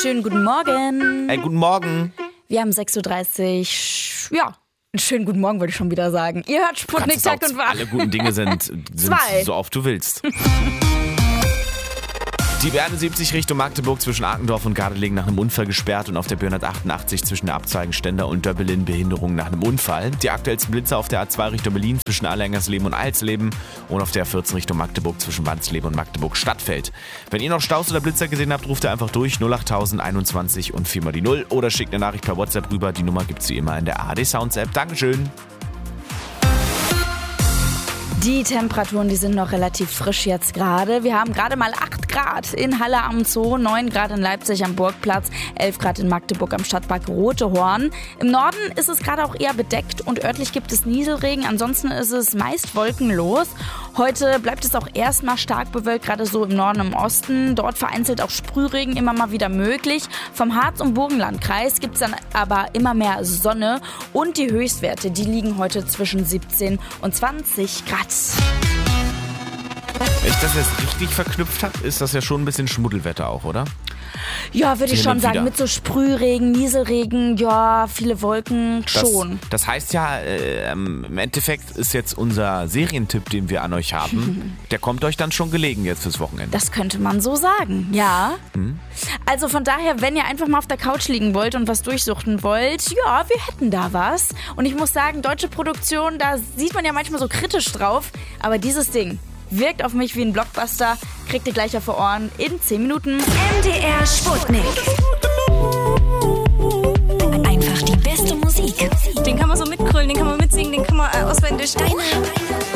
Schönen guten Morgen. Hey, guten Morgen. Wir haben 6.30 Uhr. Ja, schönen guten Morgen würde ich schon wieder sagen. Ihr hört Sputnik Tag und Wach. Alle guten Dinge sind so oft du willst. Die B71 Richtung Magdeburg zwischen Arkendorf und Gardelegen nach einem Unfall gesperrt und auf der B188 zwischen der Abzweigen Stender und Döbbelin Behinderung nach einem Unfall. Die aktuellsten Blitzer auf der A2 Richtung Berlin zwischen Allerhengersleben und Alsleben und auf der A14 Richtung Magdeburg zwischen Wandsleben und Magdeburg Stadtfeld. Wenn ihr noch Staus oder Blitzer gesehen habt, ruft ihr einfach durch 08000 21 und 4 mal die 0 oder schickt eine Nachricht per WhatsApp rüber. Die Nummer gibt's wie immer in der ARD Sounds App. Dankeschön. Die Temperaturen, die sind noch relativ frisch jetzt gerade. Wir haben gerade mal 8 Grad in Halle am Zoo, 9 Grad in Leipzig am Burgplatz, 11 Grad in Magdeburg am Stadtpark Rotehorn. Im Norden ist es gerade auch eher bedeckt und örtlich gibt es Nieselregen. Ansonsten ist es meist wolkenlos. Heute bleibt es auch erstmal stark bewölkt, gerade so im Norden und im Osten. Dort vereinzelt auch Sprühregen immer mal wieder möglich. Vom Harz- und Burgenlandkreis gibt es dann aber immer mehr Sonne und die Höchstwerte, die liegen heute zwischen 17 und 20 Grad. Wenn ich das jetzt richtig verknüpft habe, ist das ja schon ein bisschen Schmuddelwetter auch, oder? Ja, würde ich schon sagen, mit so Sprühregen, Nieselregen, ja, viele Wolken, schon. Das heißt ja, im Endeffekt ist jetzt unser Serientipp, den wir an euch haben, der kommt euch dann schon gelegen jetzt fürs Wochenende. Das könnte man so sagen, ja. Also von daher, wenn ihr einfach mal auf der Couch liegen wollt und was durchsuchten wollt, ja, wir hätten da was. Und ich muss sagen, deutsche Produktion, da sieht man ja manchmal so kritisch drauf, aber dieses Ding wirkt auf mich wie ein Blockbuster, kriegt ihr gleich auf die Ohren in 10 Minuten. MDR Sputnik. Einfach die beste Musik. Den kann man so mitgrölen, den kann man mitsingen, den kann man auswendig. Deine